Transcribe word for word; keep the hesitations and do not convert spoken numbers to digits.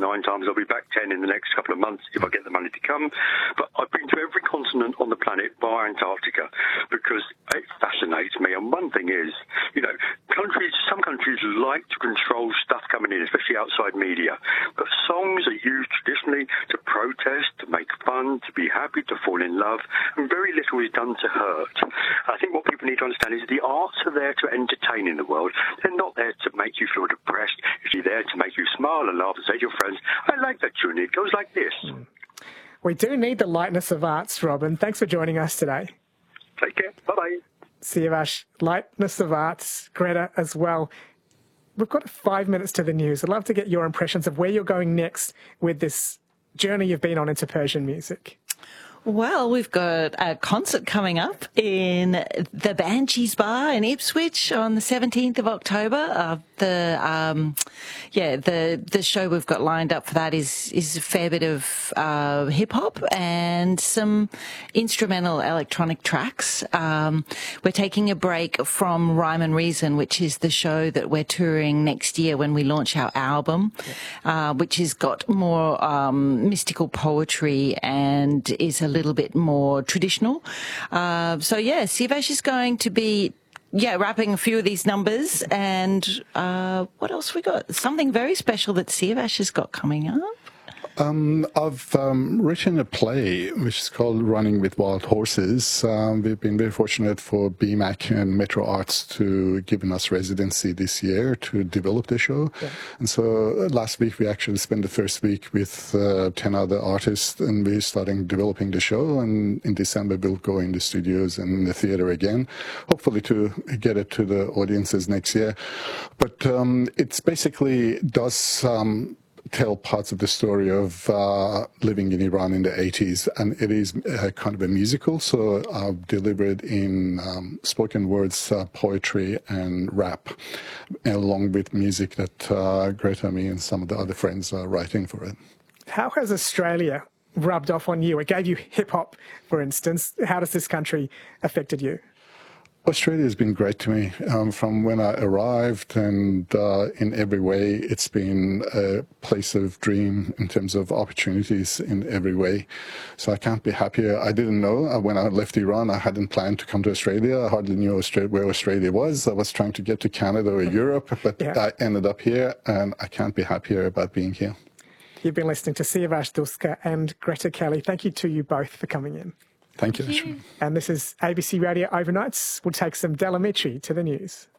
nine times. I'll be back ten in the next couple of months if I get the money to come. But I've been to every continent on the planet bar Antarctica because it fascinates me. And one thing is, you know, countries, some countries like to control stuff coming in, especially outside media. But songs are used traditionally to protest, to make fun, to be happy, to fall in love, and very little is done to hurt. I think what people need to understand is the arts are there to entertain in the world. They're not there to make you feel depressed. It's there to make you smile and laugh and say to your friends, I like that tune, it goes like this. Mm. We do need the lightness of arts, Robin. Thanks for joining us today. Take care. Bye-bye. Siavash, lightness of arts, Greta as well. We've got five minutes to the news. I'd love to get your impressions of where you're going next with this journey you've been on into Persian music. Well, we've got a concert coming up in the Banshees Bar in Ipswich on the seventeenth of October. Uh, the um, yeah, the the show we've got lined up for that is is a fair bit of uh, hip hop and some instrumental electronic tracks. Um, we're taking a break from Rhyme and Reason, which is the show that we're touring next year when we launch our album, yeah. uh, which has got more um, mystical poetry and is a little bit more traditional. Uh, so, yeah, Siavash is going to be, yeah, rapping a few of these numbers. And uh, what else we got? Something very special that Siavash has got coming up. Um, I've um, written a play which is called Running with Wild Horses. Um, we've been very fortunate for B M A C and Metro Arts to give us residency this year to develop the show. Yeah. And so last week we actually spent the first week with uh, ten other artists and we're starting developing the show. And in December we'll go in the studios and in the theater again, hopefully to get it to the audiences next year. But um, it's basically does... Um, tell parts of the story of uh, living in Iran in the eighties, and it is uh, kind of a musical, so I've delivered in um, spoken words, uh, poetry and rap, along with music that uh, Greta, me and some of the other friends are writing for it. How has Australia rubbed off on you? It gave you hip-hop, for instance. How has this country affected you? Australia has been great to me um, from when I arrived, and uh, in every way it's been a place of dream in terms of opportunities in every way. So I can't be happier. I didn't know uh, when I left Iran, I hadn't planned to come to Australia. I hardly knew Australia, where Australia was. I was trying to get to Canada or Europe, but yeah. I ended up here, and I can't be happier about being here. You've been listening to Siavash Duska and Greta Kelly. Thank you to you both for coming in. Thank you. Thank you. And this is A B C Radio Overnights. We'll take some Delamitri to the news.